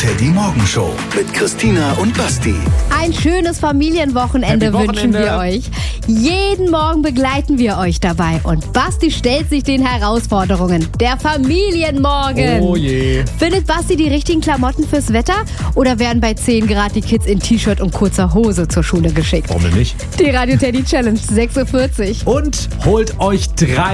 Teddy Morgenshow mit Christina und Basti. Ein schönes Familienwochenende wünschen wir euch. Jeden Morgen begleiten wir euch dabei. Und Basti stellt sich den Herausforderungen. Der Familienmorgen. Oh je. Findet Basti die richtigen Klamotten fürs Wetter? Oder werden bei 10 Grad die Kids in T-Shirt und kurzer Hose zur Schule geschickt? Warum denn nicht? Die Radio Teddy Challenge, 6.40 Uhr. Und holt euch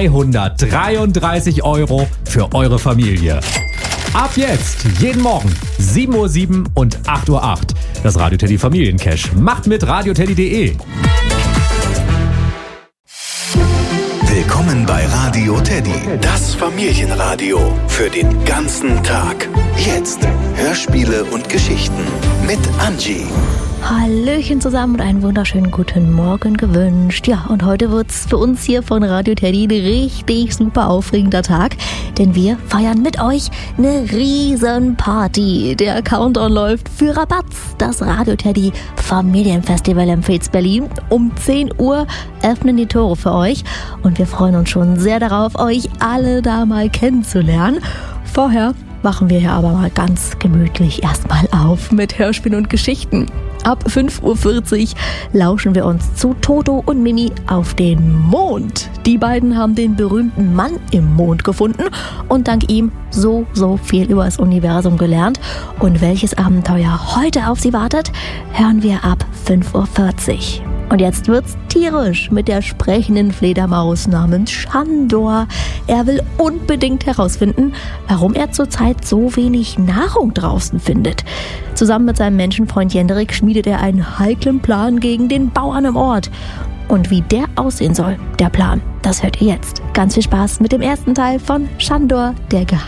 333 € für eure Familie. Ab jetzt, jeden Morgen, 7.07 Uhr und 8.08 Uhr. Das Radio Teddy Familiencash. Macht mit radioteddy.de. Willkommen bei Radio Teddy, das Familienradio für den ganzen Tag. Jetzt Hörspiele und Geschichten mit Angie. Hallöchen zusammen und einen wunderschönen guten Morgen gewünscht. Ja, und heute wird's für uns hier von Radio Teddy ein richtig super aufregender Tag, denn wir feiern mit euch eine riesen Party. Der Countdown läuft für Rabatz. Das Radio Teddy Familienfestival in Berlin. Um 10 Uhr öffnen die Tore für euch und wir freuen uns schon sehr darauf, euch alle da mal kennenzulernen. Vorher wachen wir hier aber mal ganz gemütlich erstmal auf mit Hörspielen und Geschichten. Ab 5.40 Uhr lauschen wir uns zu Toto und Mimi auf den Mond. Die beiden haben den berühmten Mann im Mond gefunden und dank ihm so viel über das Universum gelernt. Und welches Abenteuer heute auf sie wartet, hören wir ab 5.40 Uhr. Und jetzt wird's tierisch mit der sprechenden Fledermaus namens Shandor. Er will unbedingt herausfinden, warum er zurzeit so wenig Nahrung draußen findet. Zusammen mit seinem Menschenfreund Jendrik schmiedet er einen heiklen Plan gegen den Bauern im Ort. Und wie der aussehen soll, der Plan, das hört ihr jetzt. Ganz viel Spaß mit dem ersten Teil von Shandor, der